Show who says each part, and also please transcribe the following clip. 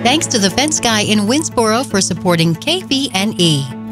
Speaker 1: Thanks to the Fence Guy in Winsboro for supporting KBNE.